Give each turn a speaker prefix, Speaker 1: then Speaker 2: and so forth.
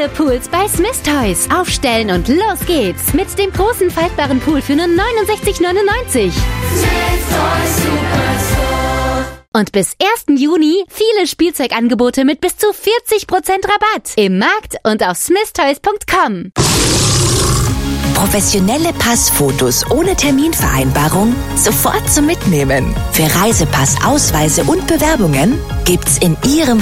Speaker 1: Neue Pools bei Smith Toys. Aufstellen und los geht's. Mit dem großen faltbaren Pool für nur 69,99. Und bis 1. Juni viele Spielzeugangebote mit bis zu 40% Rabatt. Im Markt und auf smithtoys.com.
Speaker 2: Professionelle Passfotos ohne Terminvereinbarung sofort zum Mitnehmen. Für Reisepass, Ausweise und Bewerbungen gibt's in Ihrem